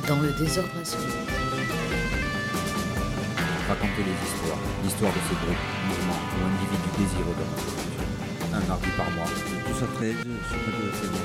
Dans le désordre absolu. Raconter les histoires, l'histoire de ces groupes, mouvements ou individus désireux de reconstruction. Un mardi par mois. Le 12 à 13 sur Radio FM.